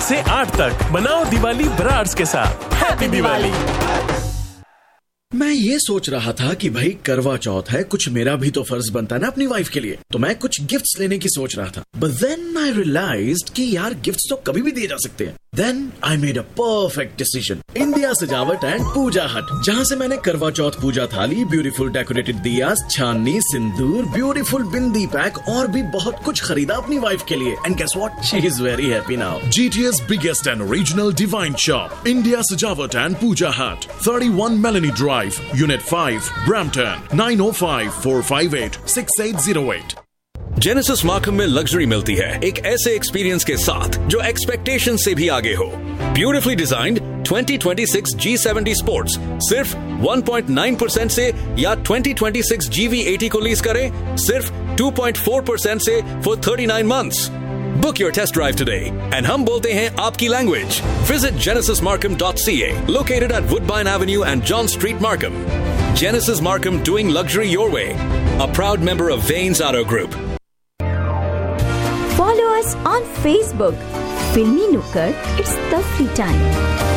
से 8 तक बनाओ दिवाली ब्रार्स के साथ। हैप्पी दिवाली। मैं ये सोच रहा था कि भाई करवा चौथ है, कुछ मेरा भी तो फर्ज बनता है ना अपनी वाइफ के लिए, तो मैं कुछ गिफ्ट्स लेने की सोच रहा था। बट देन आई रियलाइज्ड कि यार गिफ्ट्स तो कभी भी दिए जा सकते हैं। Then I made a perfect decision, India सजावट एंड पूजा हट, जहाँ से मैंने करवा चौथ पूजा थाली, ब्यूटीफुल डेकोरेटेड दियास, छाननी, सिंदूर, ब्यूटीफुल बिंदी पैक और भी बहुत कुछ खरीदा अपनी वाइफ के लिए। And guess what, she is very happy now. GT's biggest and original divine shop, India Sajawat and Puja Hut, 31 Melanie Drive, Unit 5, Brampton, 9054586808. Genesis Markham में लग्जरी मिलती है एक ऐसे एक्सपीरियंस के साथ जो एक्सपेक्टेशन से भी आगे हो। ब्यूटीफुली डिजाइन्ड 2026 G70 स्पोर्ट्स सिर्फ 1.9% से या 2026 GV80 को लीज करें सिर्फ 2.4% से for 39 months। Book your test drive today and हम बोलते हैं आपकी language. Visit genesismarkham.ca, located at Woodbine Avenue and John Street, Markham. Genesis Markham, doing luxury your way. A proud member of Vains Auto Group. Follow us on Facebook. Filmy Nukkad, it's the free time.